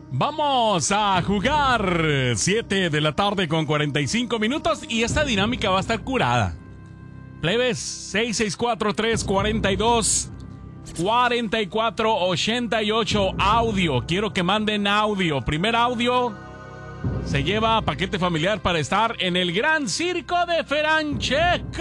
Vamos a jugar 7 de la tarde con 45 minutos y esta dinámica va a estar curada. Plebes, 664-342-4488 audio. Quiero que manden audio. Primer audio se lleva paquete familiar para estar en el Gran Circo de Francesco.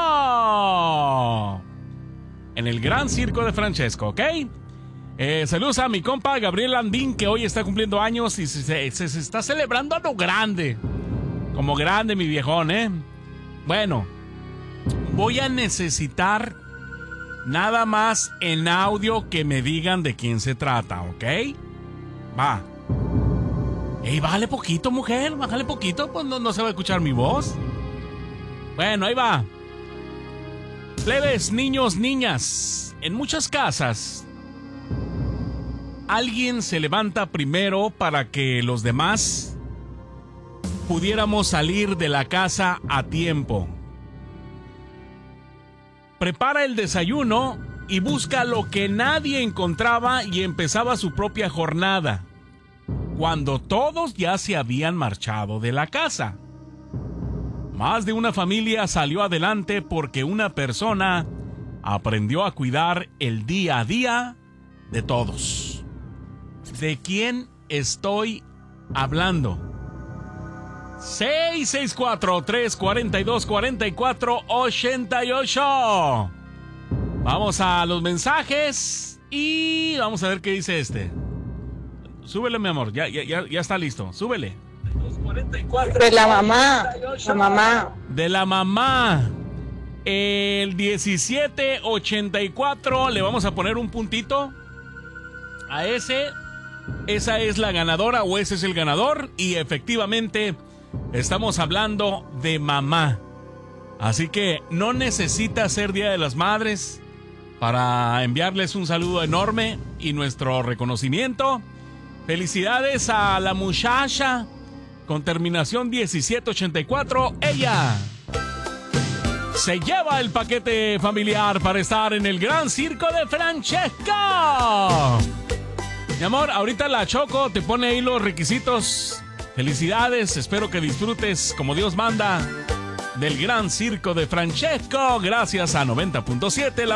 En el Gran Circo de Francesco, ¿ok? Saludos a mi compa Gabriel Andín, que hoy está cumpliendo años y se está celebrando a lo grande. Como grande, mi viejón, ¿eh? Bueno, voy a necesitar nada más en audio que me digan de quién se trata, ¿ok? Va. Ey, bájale poquito, mujer, bájale poquito, pues no se va a escuchar mi voz. Bueno, ahí va. Plebes, niños, niñas, en muchas casas alguien se levanta primero para que los demás pudiéramos salir de la casa a tiempo. Prepara el desayuno y busca lo que nadie encontraba y empezaba su propia jornada, cuando todos ya se habían marchado de la casa. Más de una familia salió adelante porque una persona aprendió a cuidar el día a día de todos. ¿De quién estoy hablando? 664-342-4488. Vamos a los mensajes y vamos a ver qué dice este. Súbele, mi amor, ya está listo. Súbele. De la mamá. La mamá. De la mamá. El 1784. Le vamos a poner un puntito a ese. Esa es la ganadora o ese es el ganador. Y efectivamente estamos hablando de mamá. Así que no necesita ser Día de las Madres para enviarles un saludo enorme y nuestro reconocimiento. Felicidades a la muchacha con terminación 1784. Ella se lleva el paquete familiar para estar en el Gran Circo de Francesco. Mi amor, ahorita la Choco te pone ahí los requisitos. Felicidades, espero que disfrutes como Dios manda del Gran Circo de Francesco. Gracias a 90.7.